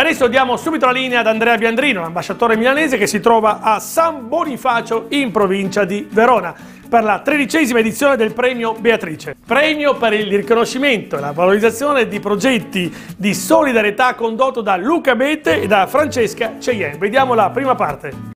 Adesso diamo subito la linea ad Andrea Biandrino, l'ambasciatore milanese che si trova a San Bonifacio in provincia di Verona per la 13ª edizione del premio Beatrice. Premio per il riconoscimento e la valorizzazione di progetti di solidarietà condotto da Luca Bette e da Francesca Cheyenne. Vediamo la prima parte.